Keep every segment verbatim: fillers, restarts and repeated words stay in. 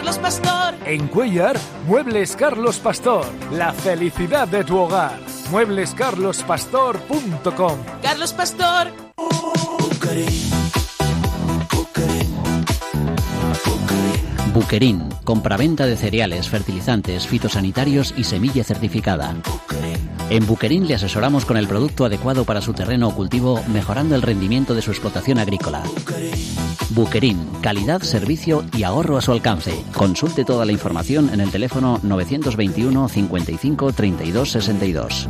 Carlos Pastor. En Cuéllar, Muebles Carlos Pastor. La felicidad de tu hogar. muebles carlos pastor punto com. Carlos Pastor. Buquerín, compraventa de cereales, fertilizantes, fitosanitarios y semilla certificada. En Buquerín le asesoramos con el producto adecuado para su terreno o cultivo, mejorando el rendimiento de su explotación agrícola. Buquerín, calidad, servicio y ahorro a su alcance. Consulte toda la información en el teléfono novecientos veintiuno cincuenta y cinco treinta y dos sesenta y dos.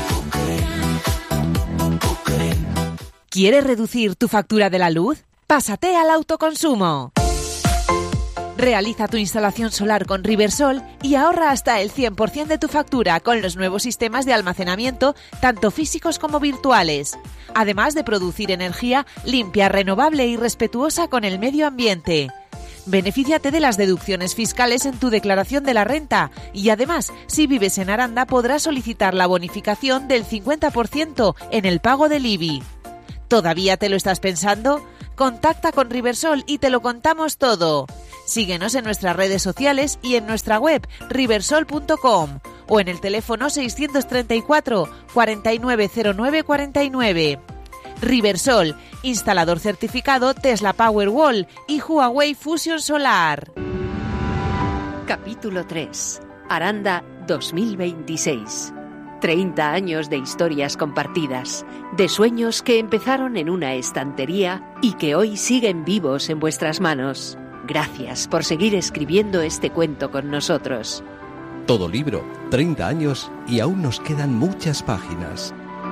¿Quieres reducir tu factura de la luz? Pásate al autoconsumo. Realiza tu instalación solar con Riversol y ahorra hasta el cien por ciento de tu factura con los nuevos sistemas de almacenamiento, tanto físicos como virtuales. Además de producir energía limpia, renovable y respetuosa con el medio ambiente. Benefíciate de las deducciones fiscales en tu declaración de la renta y además, si vives en Aranda, podrás solicitar la bonificación del cincuenta por ciento en el pago del I B I. ¿Todavía te lo estás pensando? Contacta con Riversol y te lo contamos todo. Síguenos en nuestras redes sociales y en nuestra web riversol punto com o en el teléfono seiscientos treinta y cuatro cuarenta y nueve cero nueve cuarenta y nueve. Riversol, instalador certificado Tesla Powerwall y Huawei Fusion Solar. Capítulo tres. Aranda dos mil veintiséis. treinta años de historias compartidas, de sueños que empezaron en una estantería y que hoy siguen vivos en vuestras manos. Gracias por seguir escribiendo este cuento con nosotros. Todo libro, treinta años y aún nos quedan muchas páginas.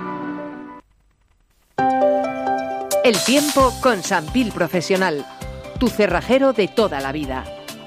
El tiempo con Sampil Profesional, tu cerrajero de toda la vida.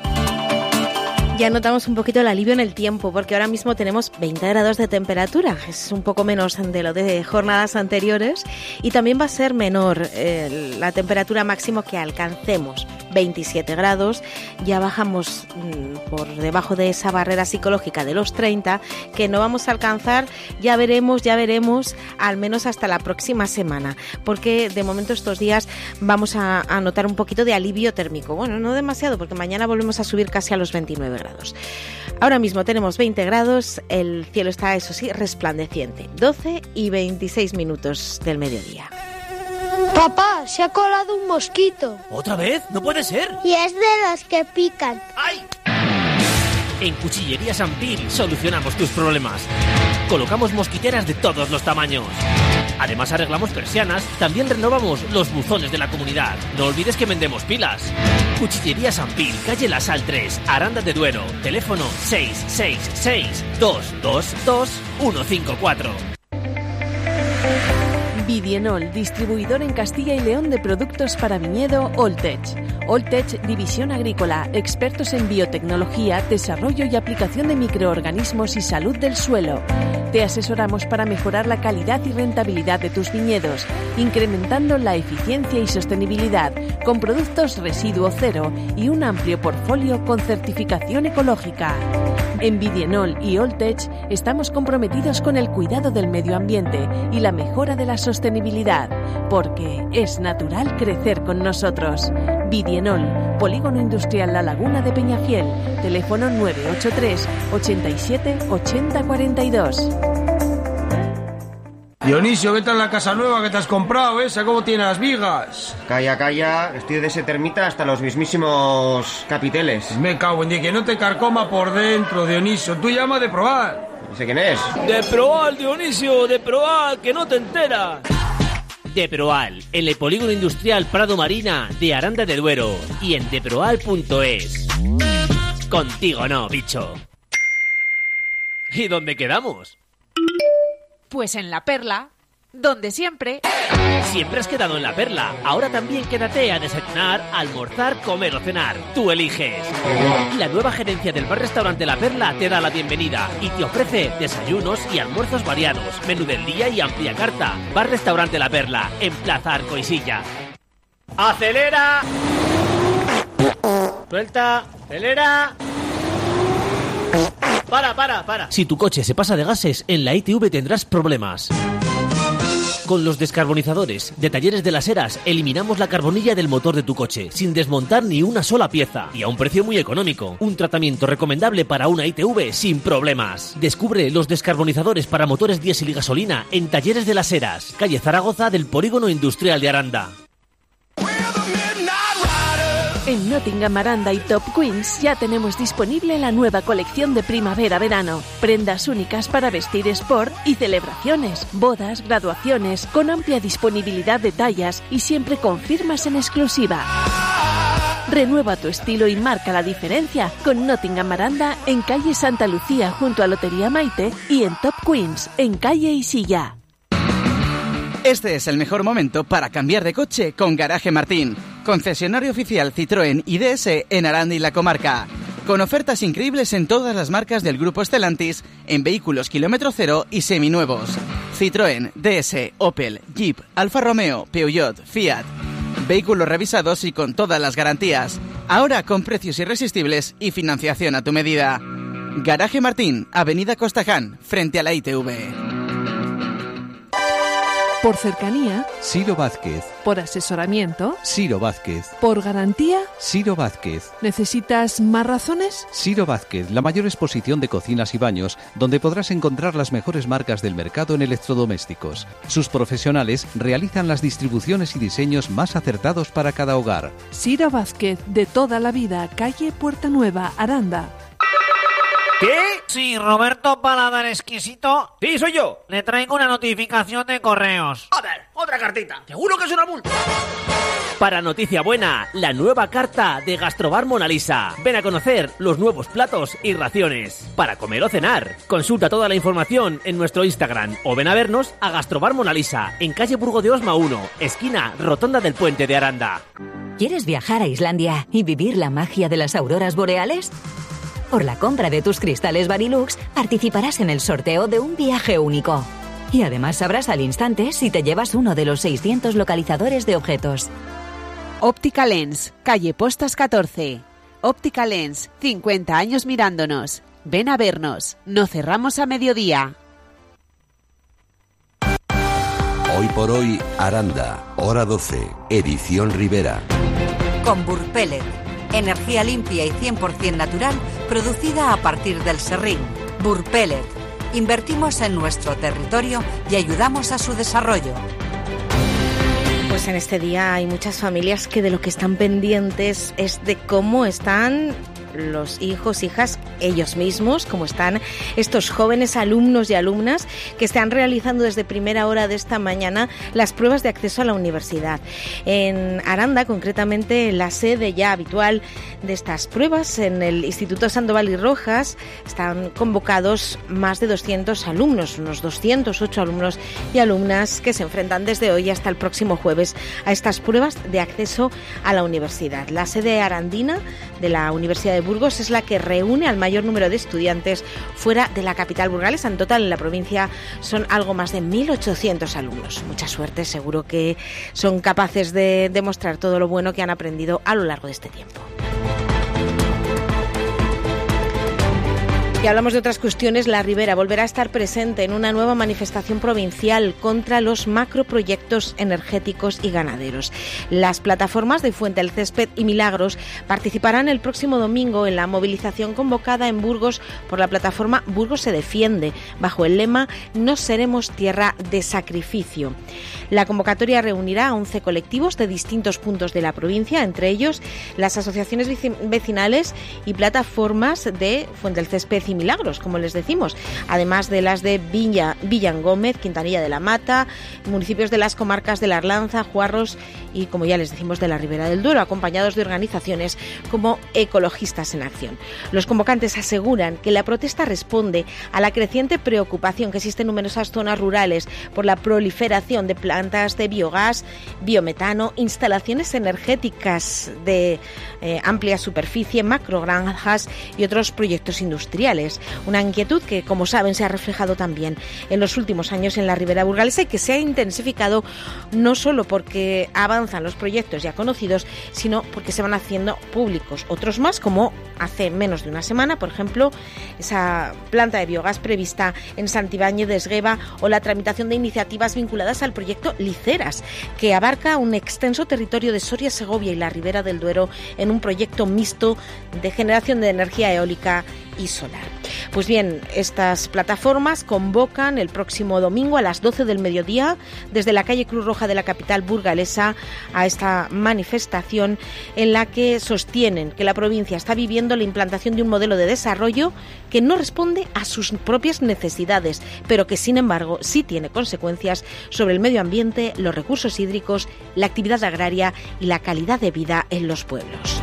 Ya notamos un poquito el alivio en el tiempo, porque ahora mismo tenemos veinte grados de temperatura. Es un poco menos de lo de jornadas anteriores y también va a ser menor eh, la temperatura máxima que alcancemos. veintisiete grados, ya bajamos mmm, por debajo de esa barrera psicológica de los treinta, que no vamos a alcanzar, ya veremos, ya veremos, al menos hasta la próxima semana, porque de momento estos días vamos a, a notar un poquito de alivio térmico. Bueno, no demasiado, porque mañana volvemos a subir casi a los veintinueve grados. Ahora mismo tenemos veinte grados, el cielo está, eso sí, resplandeciente. doce y veintiséis minutos del mediodía. Papá, se ha colado un mosquito. ¿Otra vez? ¡No puede ser! Y es de las que pican. ¡Ay! En Cuchillería Sampil solucionamos tus problemas. Colocamos mosquiteras de todos los tamaños. Además arreglamos persianas, también renovamos los buzones de la comunidad. No olvides que vendemos pilas. Cuchillería Sampil, calle La Sal tres, Aranda de Duero. Teléfono seis seis seis, dos dos dos, uno cinco cuatro. Vidienol, distribuidor en Castilla y León de productos para viñedo Alltech. Alltech, división agrícola, expertos en biotecnología, desarrollo y aplicación de microorganismos y salud del suelo. Te asesoramos para mejorar la calidad y rentabilidad de tus viñedos, incrementando la eficiencia y sostenibilidad, con productos residuo cero y un amplio portfolio con certificación ecológica. En Vidienol y Alltech estamos comprometidos con el cuidado del medio ambiente y la mejora de la sostenibilidad, porque es natural crecer con nosotros. Vidienol, Polígono Industrial La Laguna de Peñafiel, teléfono nueve ocho tres, ochenta y siete, ochenta cuarenta y dos. Dionisio, ¿qué tal la casa nueva que te has comprado? ¿Esa cómo tiene las vigas? Calla, calla, estoy de ese termita hasta los mismísimos capiteles. Me cago en Dios, que no te carcoma por dentro, Dionisio. Tú llama de probar. ¿Ese quién es? De Proal, Dionisio, de Proal, que no te enteras. De Proal, en el Polígono Industrial Prado Marina de Aranda de Duero y en deproal punto es. Contigo no, bicho. ¿Y dónde quedamos? Pues en La Perla, donde siempre... Siempre has quedado en La Perla. Ahora también quédate a desayunar, almorzar, comer o cenar. Tú eliges. La nueva gerencia del bar-restaurante La Perla te da la bienvenida y te ofrece desayunos y almuerzos variados, menú del día y amplia carta. Bar-restaurante La Perla, en Plaza Arcoisilla. ¡Acelera! Suelta, acelera... Para, para, para. Si tu coche se pasa de gases, en la I T V tendrás problemas. Con los descarbonizadores de Talleres de las Heras eliminamos la carbonilla del motor de tu coche sin desmontar ni una sola pieza y a un precio muy económico. Un tratamiento recomendable para una I T V sin problemas. Descubre los descarbonizadores para motores diésel y gasolina en Talleres de las Heras, calle Zaragoza del Polígono Industrial de Aranda. En Nottingham, Aranda y Top Queens ya tenemos disponible la nueva colección de primavera-verano. Prendas únicas para vestir sport y celebraciones, bodas, graduaciones, con amplia disponibilidad de tallas y siempre con firmas en exclusiva. Renueva tu estilo y marca la diferencia con Nottingham, Aranda en calle Santa Lucía junto a Lotería Maite y en Top Queens en calle Isilla. Este es el mejor momento para cambiar de coche con Garaje Martín, concesionario oficial Citroën y D S en Aranda y la comarca, con ofertas increíbles en todas las marcas del grupo Stellantis en vehículos kilómetro cero y seminuevos. Citroën, D S, Opel, Jeep, Alfa Romeo, Peugeot, Fiat. Vehículos revisados y con todas las garantías. Ahora con precios irresistibles y financiación a tu medida. Garaje Martín, Avenida Costaján, frente a la I T V. Por cercanía. Ciro Vázquez. Por asesoramiento. Ciro Vázquez. Por garantía. Ciro Vázquez. ¿Necesitas más razones? Ciro Vázquez, la mayor exposición de cocinas y baños, donde podrás encontrar las mejores marcas del mercado en electrodomésticos. Sus profesionales realizan las distribuciones y diseños más acertados para cada hogar. Ciro Vázquez, de toda la vida, calle Puerta Nueva, Aranda. ¿Qué? Sí, Roberto Paladar Exquisito. Sí, soy yo. Le traigo una notificación de correos. Joder, otra cartita. Seguro que es una multa. Para noticia buena, la nueva carta de Gastrobar Mona Lisa. Ven a conocer los nuevos platos y raciones. Para comer o cenar. Consulta toda la información en nuestro Instagram o ven a vernos a Gastrobar Mona Lisa, en calle Burgo de Osma uno, esquina Rotonda del Puente de Aranda. ¿Quieres viajar a Islandia y vivir la magia de las auroras boreales? Por la compra de tus cristales Varilux, participarás en el sorteo de un viaje único. Y además sabrás al instante si te llevas uno de los seiscientos localizadores de objetos. Óptica Lens, calle Postas catorce. Óptica Lens, cincuenta años mirándonos. Ven a vernos, no cerramos a mediodía. Hoy por hoy, Aranda, hora doce, edición Rivera. Con Burpellet, energía limpia y cien por ciento natural, producida a partir del serrín. Burpellet. Invertimos en nuestro territorio y ayudamos a su desarrollo. Pues en este día hay muchas familias que de lo que están pendientes es de cómo están los hijos, hijas, ellos mismos, cómo están estos jóvenes alumnos y alumnas que están realizando desde primera hora de esta mañana las pruebas de acceso a la universidad. En Aranda, concretamente, la sede ya habitual de estas pruebas, en el Instituto Sandoval y Rojas, están convocados más de doscientos alumnos, unos doscientos ocho alumnos y alumnas que se enfrentan desde hoy hasta el próximo jueves a estas pruebas de acceso a la universidad. La sede arandina de la Universidad de Burgos es la que reúne al mayor número de estudiantes fuera de la capital burgalesa. En total, en la provincia son algo más de mil ochocientos alumnos. Mucha suerte, seguro que son capaces de demostrar todo lo bueno que han aprendido a lo largo de este tiempo. Y hablamos de otras cuestiones. La Ribera volverá a estar presente en una nueva manifestación provincial contra los macroproyectos energéticos y ganaderos. Las plataformas de Fuente el Césped y Milagros participarán el próximo domingo en la movilización convocada en Burgos por la plataforma Burgos se defiende, bajo el lema No seremos tierra de sacrificio. La convocatoria reunirá a once colectivos de distintos puntos de la provincia, entre ellos las asociaciones vecinales y plataformas de Fuente el Césped y Milagros, como les decimos, además de las de Villa, Villangómez, Quintanilla de la Mata, municipios de las comarcas de la Arlanza, Juarros y, como ya les decimos, de la Ribera del Duero, acompañados de organizaciones como Ecologistas en Acción. Los convocantes aseguran que la protesta responde a la creciente preocupación que existe en numerosas zonas rurales por la proliferación de plantas de biogás, biometano, instalaciones energéticas de eh, amplia superficie, macrogranjas y otros proyectos industriales. Burgales. Una inquietud que, como saben, se ha reflejado también en los últimos años en la ribera burgalesa y que se ha intensificado no solo porque avanzan los proyectos ya conocidos, sino porque se van haciendo públicos. Otros más, como hace menos de una semana, por ejemplo, esa planta de biogás prevista en Santibáñez de Esgueva o la tramitación de iniciativas vinculadas al proyecto Liceras, que abarca un extenso territorio de Soria, Segovia y la Ribera del Duero en un proyecto mixto de generación de energía eólica y solar. Pues bien, estas plataformas convocan el próximo domingo a las doce del mediodía desde la calle Cruz Roja de la capital burgalesa a esta manifestación en la que sostienen que la provincia está viviendo la implantación de un modelo de desarrollo que no responde a sus propias necesidades, pero que sin embargo sí tiene consecuencias sobre el medio ambiente, los recursos hídricos, la actividad agraria y la calidad de vida en los pueblos.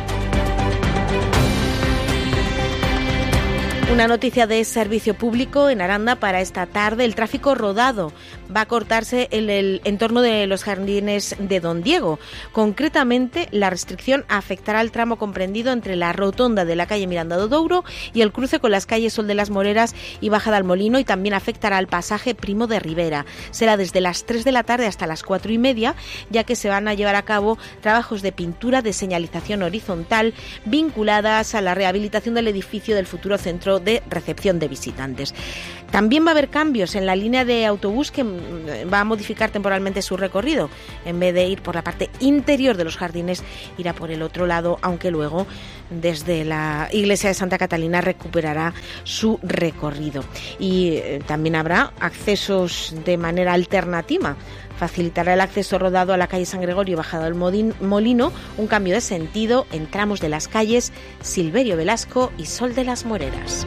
Una noticia de servicio público en Aranda para esta tarde. El tráfico rodado va a cortarse en el entorno de los jardines de Don Diego. Concretamente, la restricción afectará al tramo comprendido entre la rotonda de la calle Miranda do Douro y el cruce con las calles Sol de las Moreras y Bajada al Molino, y también afectará al pasaje Primo de Rivera. Será desde las tres de la tarde hasta las cuatro y media, ya que se van a llevar a cabo trabajos de pintura de señalización horizontal vinculadas a la rehabilitación del edificio del futuro centro de recepción de visitantes. También va a haber cambios en la línea de autobús que va a modificar temporalmente su recorrido. En vez de ir por la parte interior de los jardines, irá por el otro lado, aunque luego desde la iglesia de Santa Catalina recuperará su recorrido. Y eh, también habrá accesos de manera alternativa. Facilitará el acceso rodado a la calle San Gregorio y Bajada del Molino, un cambio de sentido en tramos de las calles Silverio Velasco y Sol de las Moreras.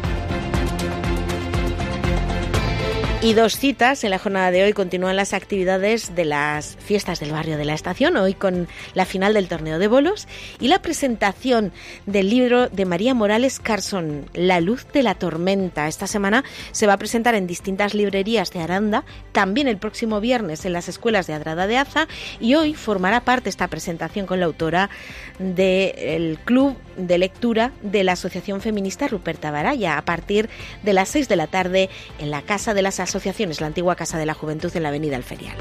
Y dos citas en la jornada de hoy. Continúan las actividades de las fiestas del barrio de la Estación, hoy con la final del torneo de bolos y la presentación del libro de María Morales Carson, La luz de la tormenta. Esta semana se va a presentar en distintas librerías de Aranda, también el próximo viernes en las escuelas de Adrada de Aza, y hoy formará parte esta presentación con la autora del Club de Lectura de la Asociación Feminista Ruperta Baraya, a partir de las seis de la tarde en la Casa de las Asociaciones, la antigua Casa de la Juventud en la Avenida El Ferial.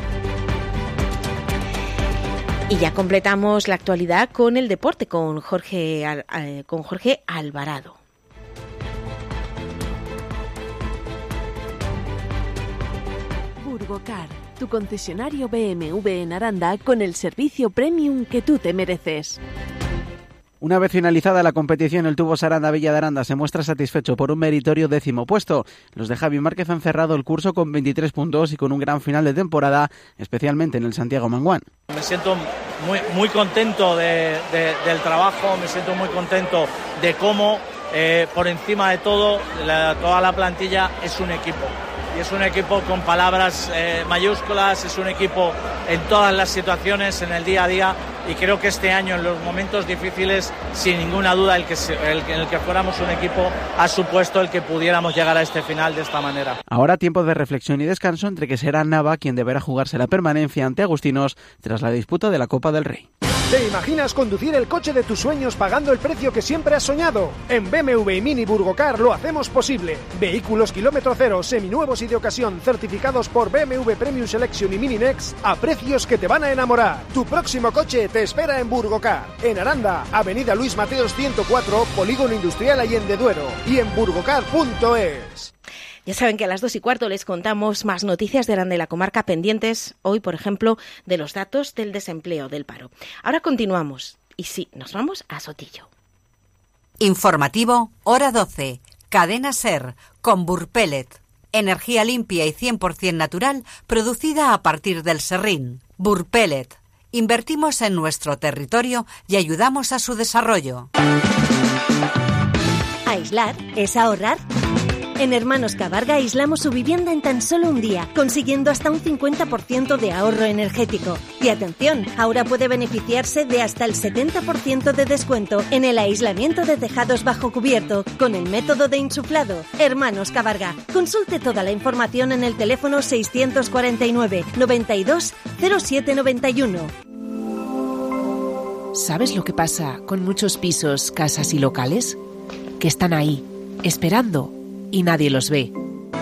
Y ya completamos la actualidad con el deporte, con Jorge, eh, con Jorge Alvarado. Burgocar, tu concesionario B M W en Aranda con el servicio premium que tú te mereces. Una vez finalizada la competición, el Tubos Aranda Villa de Aranda se muestra satisfecho por un meritorio décimo puesto. Los de Javi Márquez han cerrado el curso con veintitrés puntos y con un gran final de temporada, especialmente en el Santiago Manguán. Me siento muy, muy contento de, de, del trabajo, me siento muy contento de cómo, eh, por encima de todo, la, toda la plantilla es un equipo. Y es un equipo con palabras eh, mayúsculas, es un equipo en todas las situaciones, en el día a día, y creo que este año, en los momentos difíciles, sin ninguna duda, el que se, el, en el que fuéramos un equipo ha supuesto el que pudiéramos llegar a este final de esta manera. Ahora tiempo de reflexión y descanso, entre que será Nava quien deberá jugarse la permanencia ante Agustinos tras la disputa de la Copa del Rey. ¿Te imaginas conducir el coche de tus sueños pagando el precio que siempre has soñado? En B M W y Mini Burgocar lo hacemos posible. Vehículos kilómetro cero, seminuevos y de ocasión, certificados por B M W Premium Selection y Mini Next a precios que te van a enamorar. Tu próximo coche te espera en Burgocar. En Aranda, Avenida Luis Mateos ciento cuatro, Polígono Industrial Allende Duero. Y en burgocar punto es. Ya saben que a las dos y cuarto les contamos más noticias de Aranda y la comarca pendientes, hoy, por ejemplo, de los datos del desempleo, del paro. Ahora continuamos. Y sí, nos vamos a Sotillo. Informativo, hora doce. Cadena SER, con Burpellet. Energía limpia y cien por ciento natural, producida a partir del serrín. Burpellet. Invertimos en nuestro territorio y ayudamos a su desarrollo. Aislar es ahorrar. En Hermanos Cabarga aislamos su vivienda en tan solo un día, consiguiendo hasta un cincuenta por ciento de ahorro energético. Y atención, ahora puede beneficiarse de hasta el setenta por ciento de descuento en el aislamiento de tejados bajo cubierto con el método de insuflado. Hermanos Cabarga. Consulte toda la información en el teléfono seiscientos cuarenta y nueve, noventa y dos, cero siete noventa y uno. ¿Sabes lo que pasa con muchos pisos, casas y locales? Que están ahí, esperando y nadie los ve.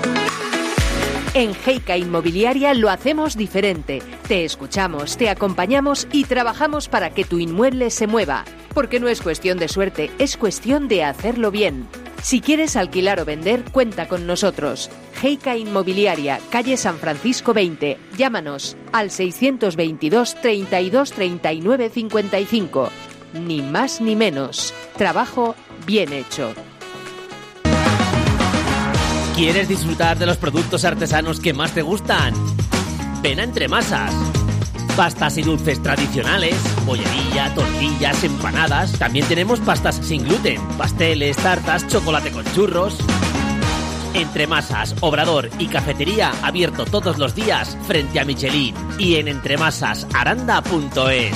En Heika Inmobiliaria lo hacemos diferente. Te escuchamos, te acompañamos y trabajamos para que tu inmueble se mueva. Porque no es cuestión de suerte, es cuestión de hacerlo bien. Si quieres alquilar o vender, cuenta con nosotros. Heika Inmobiliaria, calle San Francisco veinte. Llámanos al seiscientos veintidós, treinta y dos, treinta y nueve, cincuenta y cinco. Ni más ni menos. Trabajo bien hecho. ¿Quieres disfrutar de los productos artesanos que más te gustan? Ven a Entremasas. Pastas y dulces tradicionales, bollería, tortillas, empanadas. También tenemos pastas sin gluten, pasteles, tartas, chocolate con churros. Entremasas, Obrador y Cafetería abierto todos los días frente a Michelin y en entremasas aranda punto es.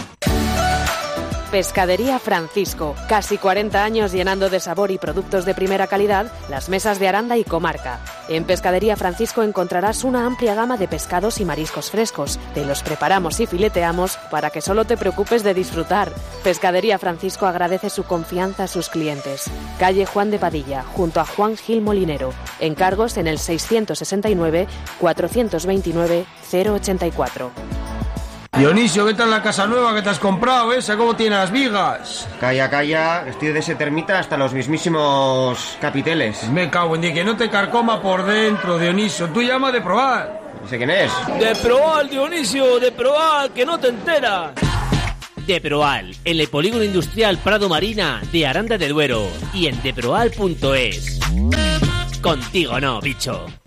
Pescadería Francisco, casi cuarenta años llenando de sabor y productos de primera calidad las mesas de Aranda y comarca. En Pescadería Francisco encontrarás una amplia gama de pescados y mariscos frescos. Te los preparamos y fileteamos para que solo te preocupes de disfrutar. Pescadería Francisco agradece su confianza a sus clientes. Calle Juan de Padilla, junto a Juan Gil Molinero. Encargos en el seiscientos sesenta y nueve, cuatrocientos veintinueve, cero ochenta y cuatro. Dionisio, ¿qué tal la casa nueva que te has comprado esa? ¿Cómo tiene las vigas? Calla, calla, estoy de ese termita hasta los mismísimos capiteles. Me cago en Dios, que no te carcoma por dentro, Dionisio. Tú llama de probar. No sé quién es. De Proal, Dionisio, de Proal, que no te enteras. De Proal, en el Polígono Industrial Prado Marina de Aranda de Duero y en deproal punto es. Contigo no, bicho.